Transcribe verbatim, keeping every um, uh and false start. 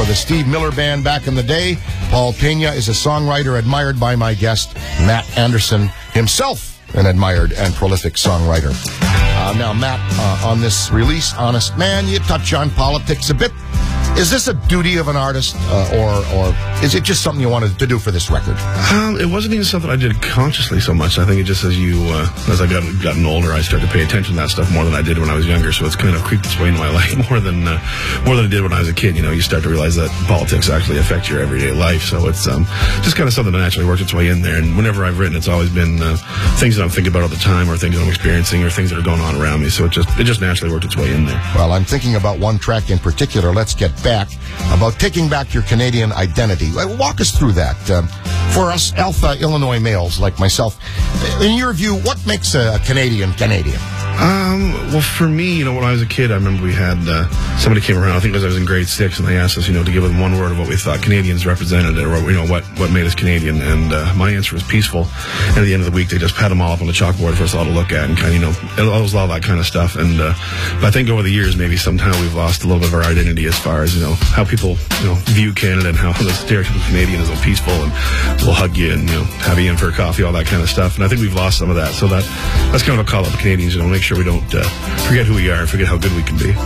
for the Steve Miller Band back in the day. Paul Pena is a songwriter admired by my guest, Matt Anderson, himself an admired and prolific songwriter. Uh, now, Matt, uh, on this release, Honest Man, you touch on politics a bit. Is this a duty of an artist, uh, or or is it just something you wanted to do for this record? Um, it wasn't even something I did consciously so much. I think it just as you, uh, as I got gotten older, I started to pay attention to that stuff more than I did when I was younger. So it's kind of creeped its way into my life more than uh, more than it did when I was a kid. You know, you start to realize that politics actually affect your everyday life. So it's um, just kind of something that naturally worked its way in there. And whenever I've written, it's always been uh, things that I'm thinking about at the time, or things that I'm experiencing, or things that are going on around me. So it just it just naturally worked its way in there. Well, I'm thinking about one track in particular. Let's Get Back. About taking back your Canadian identity. Walk us through that. Um, for us Alpha Illinois males like myself, in your view, what makes a Canadian Canadian? Um, well, for me, you know, when I was a kid, I remember we had, uh, somebody came around, I think it was I was in grade six, and they asked us, you know, to give them one word of what we thought Canadians represented, or, you know, what, what made us Canadian, and, uh, my answer was peaceful. And at the end of the week, they just pat them all up on the chalkboard for us all to look at, and kind of, you know, it was all that kind of stuff. And, uh, but I think over the years, maybe somehow we've lost a little bit of our identity as far as, you know, how people, you know, view Canada, and how the stereotypical Canadian is all peaceful, and will hug you, and, you know, have you in for a coffee, all that kind of stuff. And I think we've lost some of that. So that, that's kind of a call out to Canadians, you know, make sure we don't, uh, forget who we are and forget how good we can be.